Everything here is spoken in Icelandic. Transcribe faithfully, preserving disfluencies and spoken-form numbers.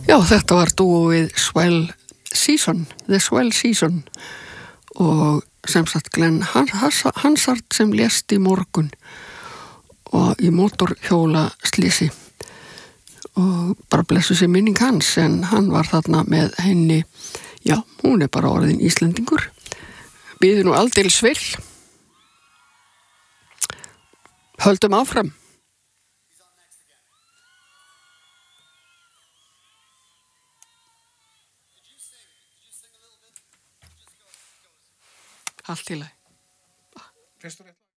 Já, þetta var dúóið Swell Season, The Swell Season og sem sagt Glenn Hansard sem lést í morgun og í mótorhjóla slísi og bara blessu sér minning hans en hann var þarna með henni, já, hún er bara orðin Íslendingur, býður nú aldeilis vel, höldum áfram. Allt í lagi.